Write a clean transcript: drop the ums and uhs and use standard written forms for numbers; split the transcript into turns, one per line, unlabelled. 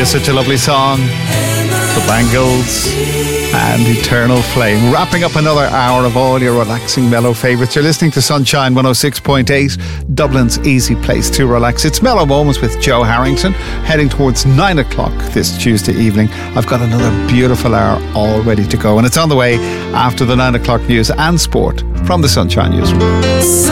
is such a lovely song. The Bangles and Eternal Flame. Wrapping up another hour of all your relaxing mellow favourites. You're listening to Sunshine 106.8, Dublin's easy place to relax. It's Mellow Moments with Joe Harrington, heading towards 9 o'clock this Tuesday evening. I've got another beautiful hour all ready to go, and it's on the way after the 9 o'clock news and sport from the Sunshine Newsroom.